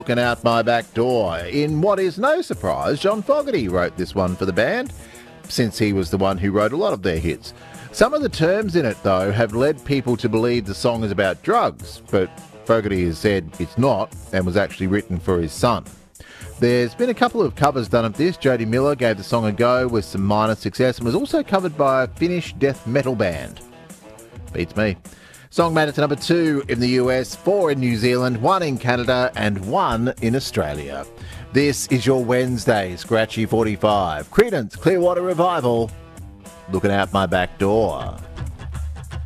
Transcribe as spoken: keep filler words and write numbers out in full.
Looking out my back door. In what is no surprise, John Fogerty wrote this one for the band, since he was the one who wrote a lot of their hits. Some of the terms in it, though, have led people to believe the song is about drugs, but Fogerty has said it's not and was actually written for his son. There's been a couple of covers done of this. Jody Miller gave the song a go with some minor success and was also covered by a Finnish death metal band. Beats me. Song made it to number two in the U S, four in New Zealand, one in Canada and one in Australia. This is your Wednesday Scratchy forty-five. Creedence Clearwater Revival. Looking out my back door.